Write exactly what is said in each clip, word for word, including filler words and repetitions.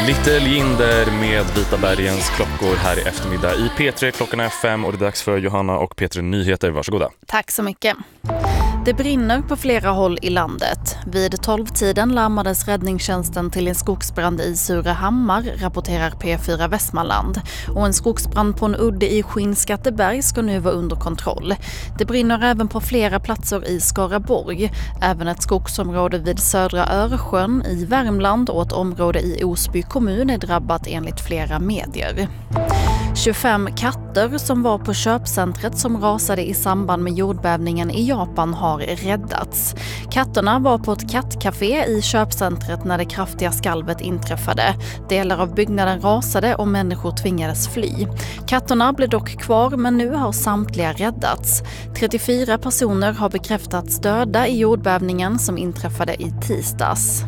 Little Jinder med Vita bergens klockor här i eftermiddag i P tre. Klockan är fem och det är dags för Johanna och Peter Nyheter. Varsågoda. Tack så mycket. Det brinner på flera håll i landet. Vid tolv-tiden larmades räddningstjänsten till en skogsbrand i Surahammar, rapporterar P fyra Västmanland. Och en skogsbrand på en udde i Skinnskatteberg ska nu vara under kontroll. Det brinner även på flera platser i Skaraborg. Även ett skogsområde vid Södra Örsjön i Värmland och ett område i Osby kommun är drabbat enligt flera medier. tjugofem katter som var på köpcentret som rasade i samband med jordbävningen i Japan har räddats. Katterna var på ett kattcafé i köpcentret när det kraftiga skalvet inträffade. Delar av byggnaden rasade och människor tvingades fly. Katterna blev dock kvar, men nu har samtliga räddats. trettiofyra personer har bekräftats döda i jordbävningen som inträffade i tisdags.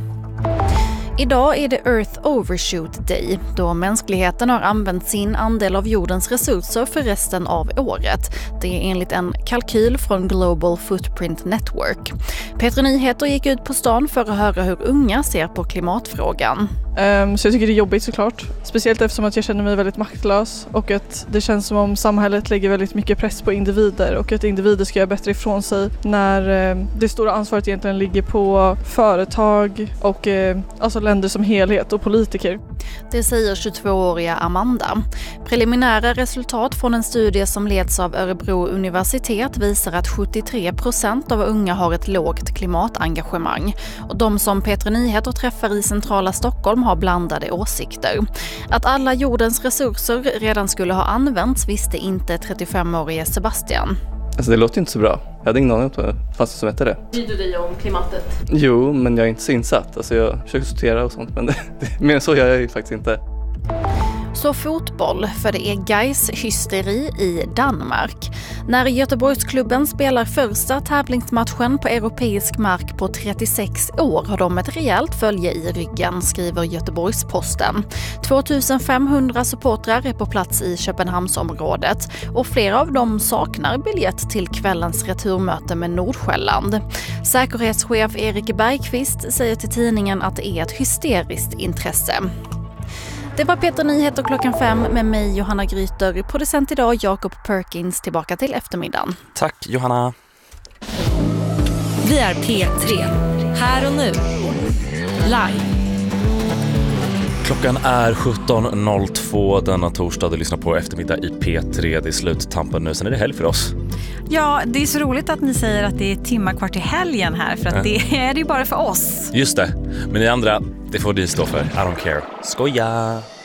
Idag är det Earth Overshoot Day, då mänskligheten har använt sin andel av jordens resurser för resten av året. Det är enligt en kalkyl från Global Footprint Network. Peter Nyheter gick ut på stan för att höra hur unga ser på klimatfrågan. Um, så jag tycker det är jobbigt såklart. Speciellt eftersom att jag känner mig väldigt maktlös och att det känns som om samhället lägger väldigt mycket press på individer och att individer ska göra bättre ifrån sig när um, det stora ansvaret egentligen ligger på företag och uh, alltså länder som helhet och politiker. Det säger tjugotvååriga Amanda. Preliminära resultat från en studie som leds av Örebro universitet visar att sjuttiotre procent av unga har ett lågt klimatengagemang. Och de som Peter Nyheter träffar i centrala Stockholm har blandade åsikter. Att alla jordens resurser redan skulle ha använts visste inte trettiofemårige Sebastian. Alltså det låter inte så bra. Jag hade ingen aning om det fast som hette det. Bryr du dig om klimatet? Jo, men jag är inte så insatt. Alltså jag försöker sortera och sånt, men det, det, mer än så gör jag ju faktiskt inte. Så fotboll, för det är Gais hysteri i Danmark. När Göteborgsklubben spelar första tävlingsmatchen på europeisk mark på trettiosex år har de ett rejält följe i ryggen, skriver Göteborgs-Posten. tvåtusenfemhundra supportrar är på plats i Köpenhamnsområdet och flera av dem saknar biljett till kvällens returmöte med Nordsjälland. Säkerhetschef Erik Bergqvist säger till tidningen att det är ett hysteriskt intresse. Det var Peter Nyheter klockan fem med mig Johanna Gryter. Producent idag Jakob Perkins, tillbaka till eftermiddagen. Tack Johanna. Vi är P tre. Här och nu. Live. Klockan är sjutton noll två denna torsdag. Du lyssnar på eftermiddag i P tre. Det är sluttampen nu, sen är det helg för oss. Ja, det är så roligt att ni säger att det är timmar kvar till helgen här, för att ja. Det är det ju bara för oss. Just det, men ni andra, det får ni stå för. I don't care. Skoja!